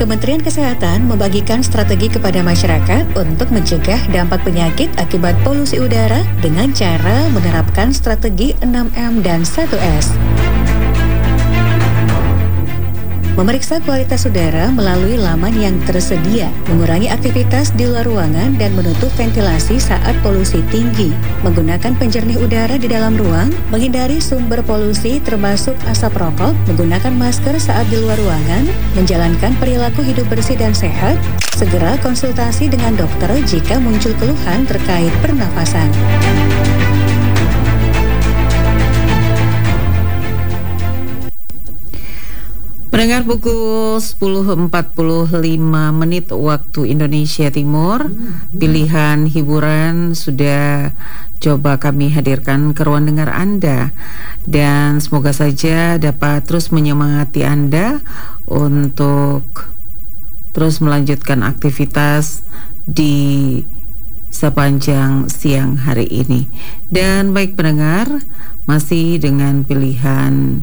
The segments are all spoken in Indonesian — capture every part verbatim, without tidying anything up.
Kementerian Kesehatan membagikan strategi kepada masyarakat untuk mencegah dampak penyakit akibat polusi udara dengan cara menerapkan strategi enam M dan satu S. Memeriksa kualitas udara melalui laman yang tersedia, mengurangi aktivitas di luar ruangan dan menutup ventilasi saat polusi tinggi, menggunakan penjernih udara di dalam ruang, menghindari sumber polusi termasuk asap rokok, menggunakan masker saat di luar ruangan, menjalankan perilaku hidup bersih dan sehat, segera konsultasi dengan dokter jika muncul keluhan terkait pernafasan. Pendengar, pukul sepuluh empat puluh lima menit waktu Indonesia Timur. Pilihan hiburan sudah coba kami hadirkan ke ruang dengar Anda, dan semoga saja dapat terus menyemangati Anda untuk terus melanjutkan aktivitas di sepanjang siang hari ini. Dan baik pendengar, masih dengan pilihan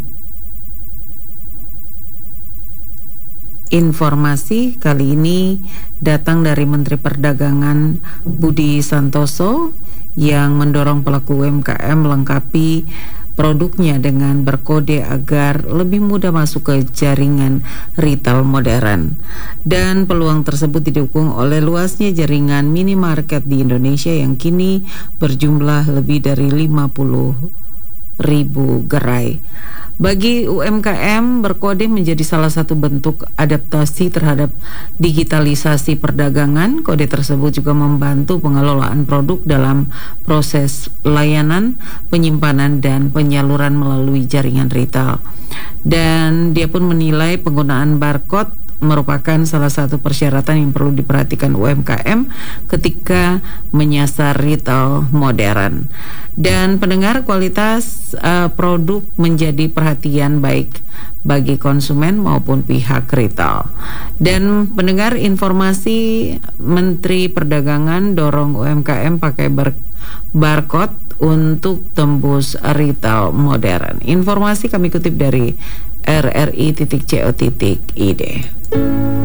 informasi kali ini datang dari Menteri Perdagangan Budi Santoso yang mendorong pelaku U M K M melengkapi produknya dengan berkode agar lebih mudah masuk ke jaringan retail modern. Dan peluang tersebut didukung oleh luasnya jaringan minimarket di Indonesia yang kini berjumlah lebih dari lima puluh ribu gerai. Bagi U M K M, berkode menjadi salah satu bentuk adaptasi terhadap digitalisasi perdagangan. Kode tersebut juga membantu pengelolaan produk dalam proses layanan, penyimpanan, dan penyaluran melalui jaringan retail. Dan dia pun menilai penggunaan barcode merupakan salah satu persyaratan yang perlu diperhatikan U M K M ketika menyasar retail modern. Dan pendengar, kualitas uh, produk menjadi perhatian baik bagi konsumen maupun pihak retail. Dan pendengar, informasi Menteri Perdagangan dorong U M K M pakai bar barcode untuk tembus retail modern. Informasi kami kutip dari r r i titik co titik i d.